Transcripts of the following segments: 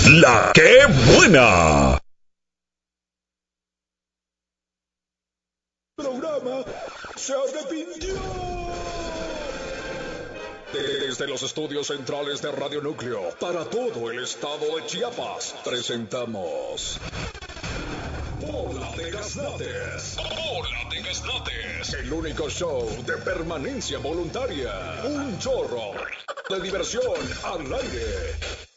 La que buena. Programa se arrepintió. Desde los estudios centrales de Radio Núcleo, para todo el estado de Chiapas, presentamos Bola de Gaznates. Bola de Gaznates. El único show de permanencia voluntaria. Un chorro de diversión al aire.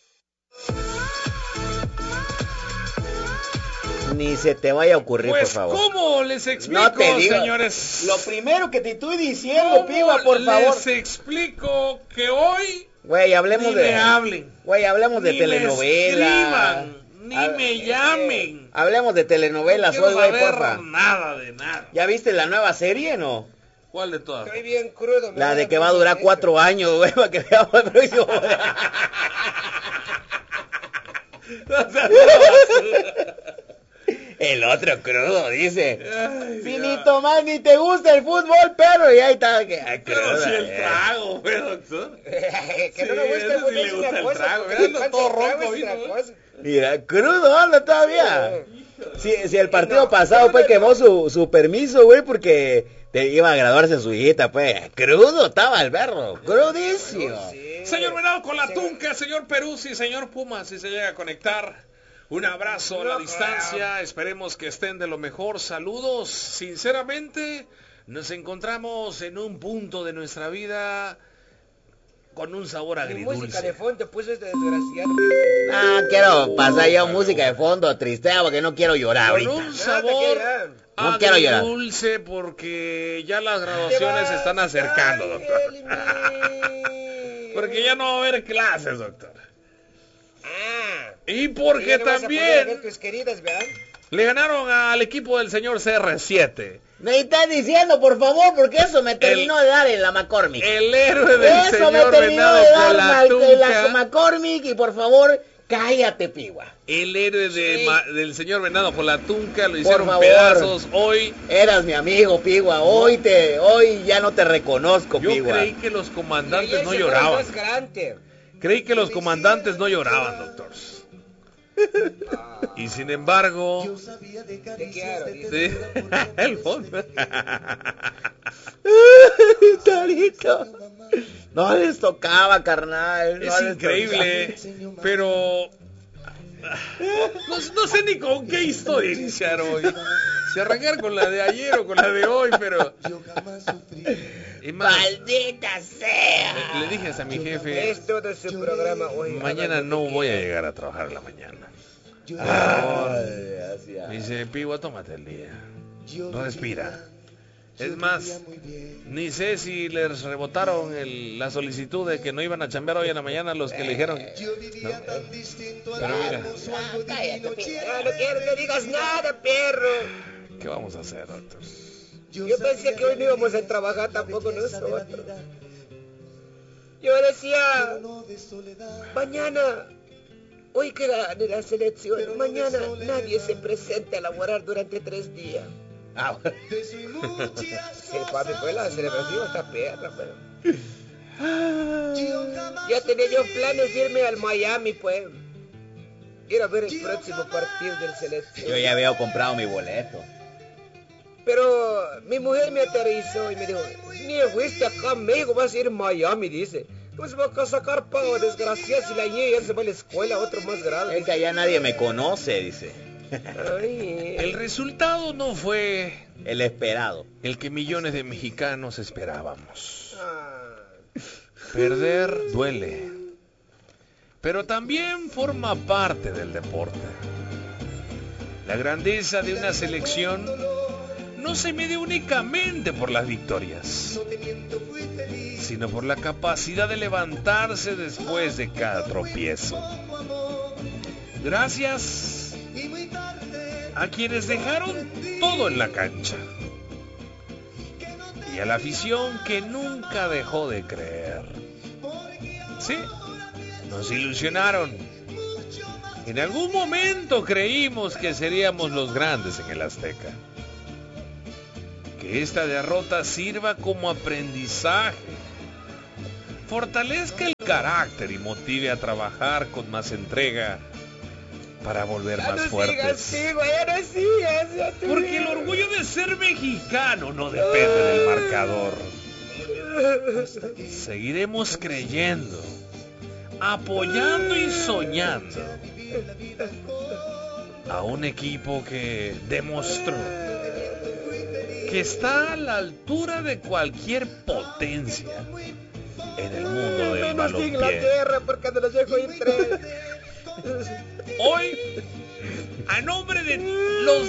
Ni se te vaya a ocurrir, Pues, por favor. ¿cómo les explico, No te digo, señores? Lo primero que te estoy diciendo, Piwa, por favor. Les explico que hoy Güey, hablemos ni de... me hablen. Güey, hablemos de Ni telenovela. me escriban, ni me llamen. Hablemos de telenovelas No hoy, quiero güey, saber porfa. nada de nada. ¿Ya viste la nueva serie, no? ¿Cuál de todas? Estoy bien crudo. La de que va a durar 4 años, güey, para que veamos el próximo. El otro crudo, dice. Ay, Finito más, ni te gusta el fútbol, pero y ahí está. Que, ay, pero cruda, si el trago, güey, doctor. Que no le gusta el ese sí fútbol le es gusta una el cosa. trago. porque Mirando el todo trago ronco, es una ¿viste? cosa. Mira, crudo anda todavía. Si el partido No, pasado, pues, crudo quemó su permiso, güey, porque te iba a graduarse su hijita, pues. Crudo estaba el berro, crudísimo. Sí, Señor Venado con la sí, tunca, señor Peruzzi, señor Puma, si se llega a conectar. Un abrazo a la No, distancia, esperemos que estén de lo mejor. Saludos, sinceramente, nos encontramos en un punto de nuestra vida con un sabor Mi música de agridulce. fondo puso este desgraciado. Ah, quiero pasar ya música de fondo, tristea, porque no quiero llorar Con ahorita. un sabor No quiero llorar. agridulce porque ya las graduaciones se están acercando, doctor. Porque ya no va a haber clases, doctor. Ah, Y porque ya no vas a poder ver también tus queridas, ¿verdad? le ganaron al equipo del señor CR7. Me estás diciendo, por favor, porque eso me terminó de dar en la McCormick. El héroe del Eso me señor terminó Venado de con dar la en la tunca. McCormick, y por favor, cállate, Piwa. El héroe Sí. del señor Venado con la tunca lo hicieron favor. pedazos hoy. Eras mi amigo, Piwa. Hoy ya no te reconozco, Yo Piwa. creí que los comandantes Miguel no se fue lloraban. más grande. Creí que los comandantes no lloraban, doctores. Y sin embargo, Te quiero, dice. sí, el fondo. Torito. No les tocaba, carnal. Es increíble, pero no sé ni con qué historia iniciar hoy. Si arrancar con la de ayer o con la de hoy, pero y más, ¡Maldita sea! le dije a mi jefe, Es todo su programa hoy. mañana no voy a llegar a trabajar en la mañana. Me dice, Piwa, tómate el día. Respira. Es más, ni sé si les rebotaron la solicitud de que no iban a chambear hoy en la mañana los que le dijeron. ¿No? Pero mira, Cállate, Piwa. Ya no quiero que digas nada, perro. ¿qué vamos a hacer, doctor? Yo pensé que hoy no íbamos a trabajar tampoco nosotros. Yo decía, mañana, hoy que de la selección, mañana nadie se presente a laborar durante 3 días. Ah, bueno. Sí, papi, pues la celebración está perra, pero... Ya tenía yo planes de irme al Miami, pues. Ir a ver el próximo partido del selección. Yo ya había comprado mi boleto. Pero mi mujer me aterrizó y me dijo, ni fuiste acá en México, vas a ir a Miami, dice. Pues va a sacar pago, desgraciado, si la niña ya se va a la escuela, otro más grave. Es que allá nadie me conoce, dice. Ay, El resultado no fue El esperado. el que millones de mexicanos esperábamos. ah, Perder duele, pero también forma parte del deporte. La grandeza de una selección no se mide únicamente por las victorias, sino por la capacidad de levantarse después de cada tropiezo. Gracias a quienes dejaron todo en la cancha y a la afición que nunca dejó de creer. Sí, nos ilusionaron. En algún momento creímos que seríamos los grandes en el Azteca. Que esta derrota sirva como aprendizaje, fortalezca el carácter y motive a trabajar con más entrega para volver Ya más no fuertes. sigas, Tigua, ya no sigas. Ya te Porque el digo. orgullo de ser mexicano no depende del marcador. Seguiremos creyendo, apoyando y soñando a un equipo que demostró que está a la altura de cualquier potencia en el mundo del Menos balompié. Inglaterra, porque no los dejo ir 3. Hoy, a nombre de los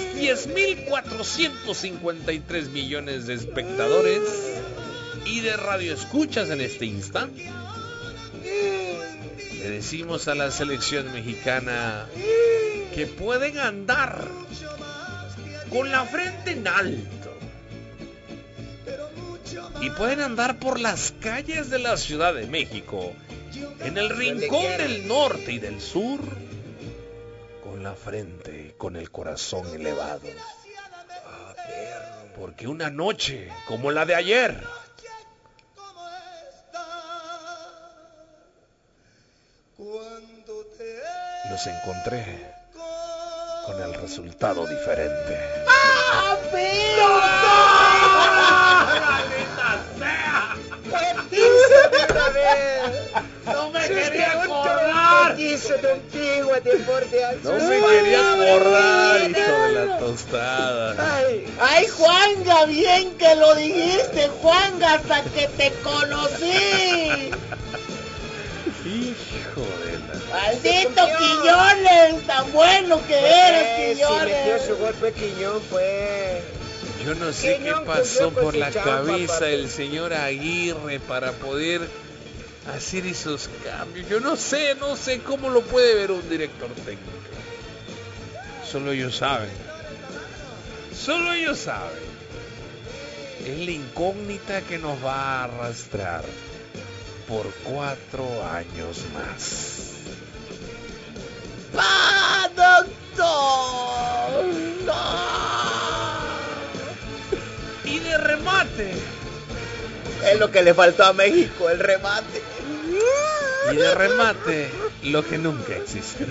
10.453 millones de espectadores y de radioescuchas en este instante, le decimos a la selección mexicana que pueden andar con la frente en alto y pueden andar por las calles de la Ciudad de México, en el rincón del norte y del sur, con la frente y con el corazón elevado. Porque una noche como la de ayer los encontré con el resultado diferente. ¡No me quería acordar! No me quería acordar, hijo de la tostada. Ay, Juanga, bien que lo dijiste, Juanga, hasta que te conocí. Hijo de la... Maldito Quiñones, tan bueno que eres, Si metió Quiñones. su golpe Quiñón, pues. Yo no sé qué Quiñón pasó cumplió con por su la chamba, cabeza papi. del señor Aguirre para poder hacer esos cambios. Yo no sé cómo lo puede ver un director técnico. Solo ellos saben. Solo ellos saben. Es la incógnita que nos va a arrastrar por 4 años más. ¡Ah, doctor! ¡No! Y de remate. Es lo que le faltó a México, el remate. Y de remate, lo que nunca existió.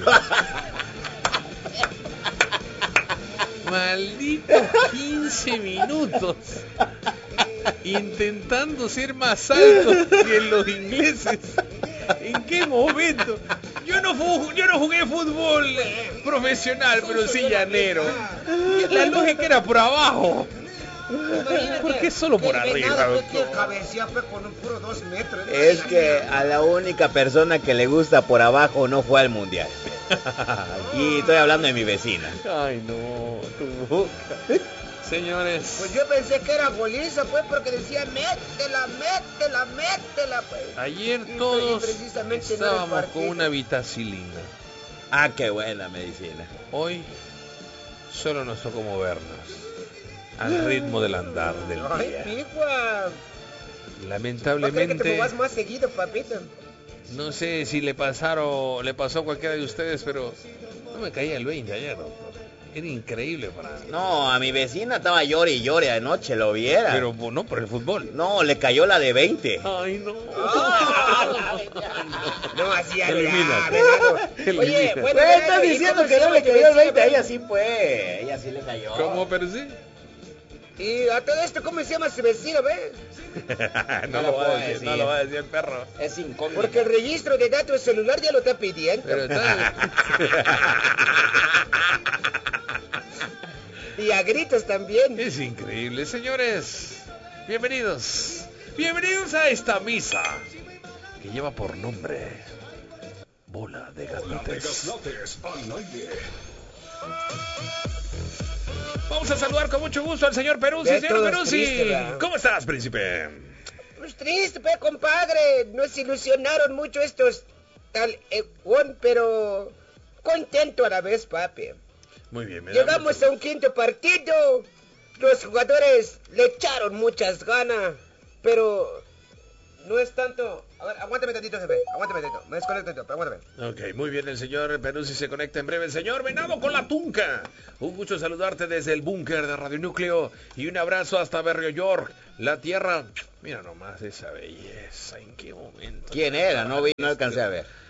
Maldito 15 minutos intentando ser más alto que los ingleses. ¿En qué momento? Yo no jugué fútbol profesional, pero sí llanero. La lógica era por abajo. ¿Por qué solo por arriba, doctor? Cabecea fue con un puro 2 metros. Es que a la única persona que le gusta por abajo no fue al mundial. Y estoy hablando de mi vecina. Ay, no, tu boca. Señores, Pues yo pensé que era goliza, pues, porque decía métela, pues. ayer Y todos precisamente no era el estábamos partido. con una vitacilina. Ah, qué buena medicina. Hoy solo nos tocó movernos al ritmo del andar del Ay, día. pigua. ¿No crees que te Lamentablemente, movas más seguido, papito? no sé si le pasó a cualquiera de ustedes, pero no me caía el 20 ayer, doctor. Era increíble para mí. No, a mi vecina estaba llore y llore anoche, lo viera. Pero no por el fútbol. No, le cayó la de 20. Ay, no. No, así Elimina. Oye, Elimina. bueno, Pues ya, estás ¿y diciendo cómo que se no llama le tu cayó el vecina, 20, a ella pues? sí fue. Ella sí le cayó. ¿Cómo, pero sí? Y a todo esto, ¿cómo se llama su vecino, ves? No lo va a decir, no lo va a decir el perro. Es incógnito. Porque el registro de datos celular ya lo está pidiendo. Pero está... Y a gritos también. Es increíble, señores. Bienvenidos. Bienvenidos a esta misa que lleva por nombre Bola de Bola de Gaznates. Gaznates al aire. Vamos a saludar con mucho gusto al señor Peruzzi. Ve Señor todos Peruzzi, tristes, ¿verdad? ¿cómo estás, príncipe? Pues triste, pues, compadre. Nos ilusionaron mucho estos tal pero contento a la vez, papi. Muy bien, me da Llegamos mucho- a un quinto partido. Los jugadores le echaron muchas ganas, pero no es tanto. A ver, aguántame tantito, jefe. Aguántame tantito. Me desconecto tantito, pero aguántame. Ok, muy bien, el señor Peruzzi se conecta en breve. Señor Venado con la Tunca. Un gusto saludarte desde el búnker de Radio Núcleo y un abrazo hasta Berrio York, la tierra. Mira nomás esa belleza, ¿en qué momento? ¿Quién era? No vi, no alcancé a ver. Oh,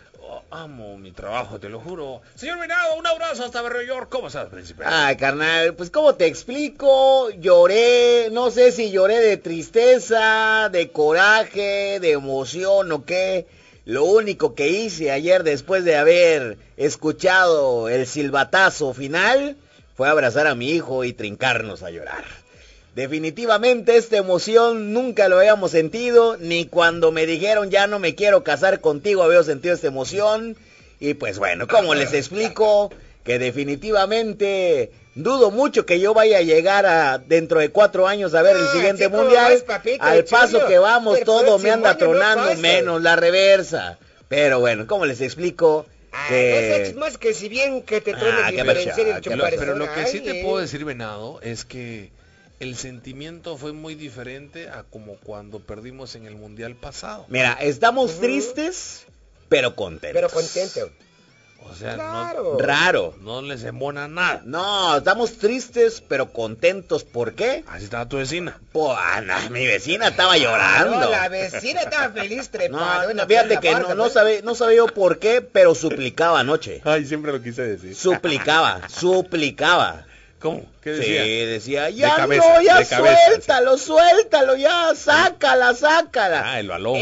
amo mi trabajo, te lo juro. Señor Venado, un abrazo hasta Nueva York. ¿Cómo estás, príncipe? Ay, carnal, pues ¿cómo te explico? Lloré, no sé si lloré de tristeza, de coraje, de emoción o qué. Lo único que hice ayer después de haber escuchado el silbatazo final fue abrazar a mi hijo y trincarnos a llorar. Definitivamente esta emoción nunca lo habíamos sentido, ni cuando me dijeron ya no me quiero casar contigo había sentido esta emoción. Y pues bueno, ¿cómo les explico? Que definitivamente dudo mucho que yo vaya a llegar a dentro de 4 años a ver el siguiente mundial. Papito, al paso chulo, que vamos, todo me anda próximo año no tronando, pasa. menos la reversa. Pero bueno, ¿cómo les explico? No sé más que si bien que te truene qué diferenciar bachata, el qué chupar. Pero lo que sí te puedo decir, Venado, es que el sentimiento fue muy diferente a como cuando perdimos en el mundial pasado. Mira, estamos tristes, pero contentos. Pero contento. O sea, Claro. Raro. no les embona nada. No, estamos tristes, pero contentos. ¿Por qué? Así estaba tu vecina. Mi vecina estaba llorando. No, la vecina estaba feliz trepada. No, fíjate que no sabía yo por qué, pero suplicaba anoche. Ay, siempre lo quise decir. Suplicaba. ¿Cómo? ¿Qué decía? Sí, decía, ya cabeza, no, ya de cabeza, suéltalo, ya, sácala. Ah, el balón.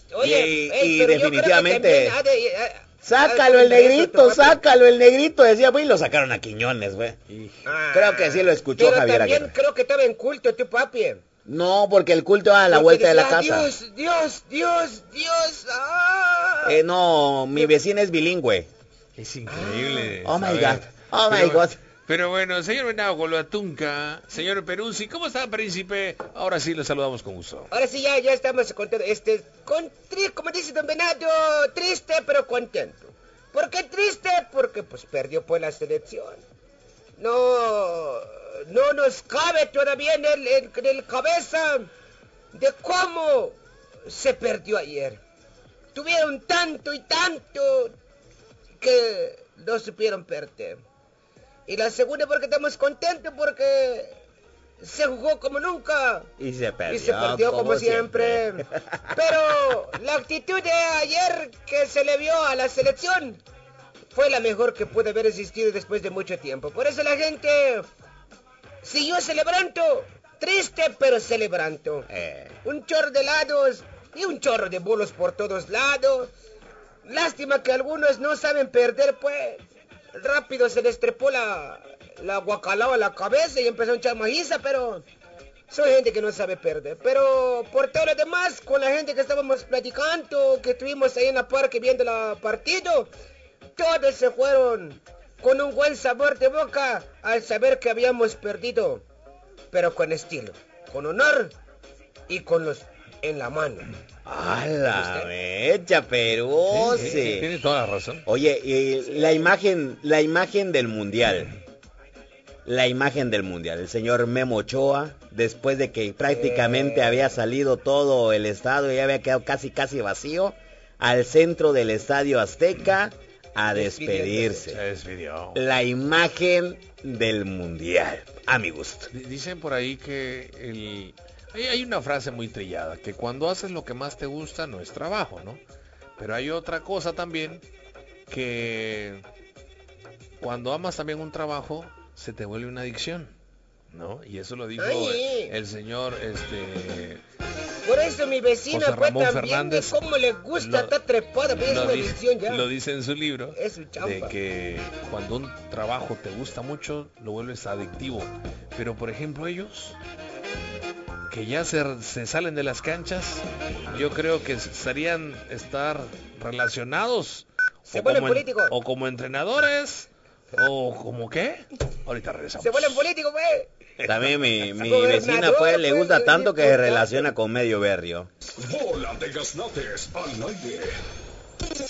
Y pero definitivamente- yo creo que también Sácalo el negrito, decía, pues, y lo sacaron a Quiñones, güey. Creo que sí lo escuchó pero Javier también Aguirre. creo que estaba en culto tu papi. No, porque el culto va a la Porque vuelta de la decía, casa. Dios. No, mi vecina es bilingüe. Es increíble. Oh my saber. God. Oh my God. Pero bueno, señor Venado Coloatunca, señor Peruzzi, ¿cómo está, príncipe? Ahora sí lo saludamos con gusto. Ahora sí, ya estamos contentos. Como dice don Venado, triste pero contento. ¿Por qué triste? Porque pues perdió pues la selección. No nos cabe todavía en el cabeza de cómo se perdió ayer. Tuvieron tanto y tanto que no supieron perder. Y la segunda porque estamos contentos porque se jugó como nunca. Y se perdió como siempre. Pero la actitud de ayer que se le vio a la selección fue la mejor que puede haber existido después de mucho tiempo. Por eso la gente siguió celebrando. Triste pero celebrando. Un chorro de helados y un chorro de bolos por todos lados. Lástima que algunos no saben perder, pues. Rápido se les trepó la guacalao a la cabeza y empezó a echar majiza, pero son gente que no sabe perder. Pero por todo lo demás, con la gente que estábamos platicando, que estuvimos ahí en la parque viendo el partido, todos se fueron con un buen sabor de boca al saber que habíamos perdido, pero con estilo, con honor y con los en la mano. ¡A la mecha, Peruzzi! Sí, tiene toda la razón. Oye, y la imagen del mundial. El señor Memo Ochoa, después de que prácticamente había salido todo el estadio y había quedado casi vacío, al centro del Estadio Azteca a despedirse. Se despidió. La imagen del mundial, a mi gusto. Dicen por ahí que hay una frase muy trillada, que cuando haces lo que más te gusta no es trabajo, ¿no? Pero hay otra cosa también, que cuando amas también un trabajo, se te vuelve una adicción, ¿no? Y eso lo dijo el señor, Por eso mi vecina José fue Ramón también Fernández, de cómo le gusta estar trepada, pero es una adicción ya. lo dice en su libro, Es su chamba. de que cuando un trabajo te gusta mucho, lo vuelves adictivo. Pero por ejemplo ellos, que ya se salen de las canchas, yo creo que estarían relacionados Se vuelven políticos. o como entrenadores o como qué. Ahorita regresamos. Se vuelven políticos, güey. También mi Gobernador, vecina pues le gusta pues, tanto que se diputado. relaciona con medio berrio. Bola de Gaznates al aire.